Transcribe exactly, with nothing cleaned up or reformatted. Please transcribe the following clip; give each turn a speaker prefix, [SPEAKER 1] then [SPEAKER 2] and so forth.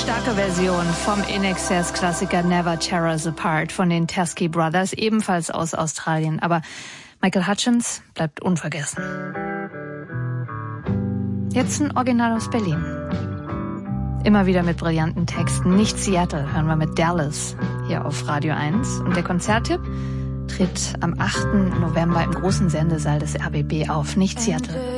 [SPEAKER 1] Starke Version vom In-Excess-Klassiker Never Tear Us Apart von den Teskey Brothers, ebenfalls aus Australien. Aber Michael Hutchence bleibt unvergessen. Jetzt ein Original aus Berlin. Immer wieder mit brillanten Texten. Nicht Seattle hören wir mit Dallas hier auf Radio eins. Und der Konzerttipp tritt am achten November im großen Sendesaal des R B B auf. Nicht Seattle.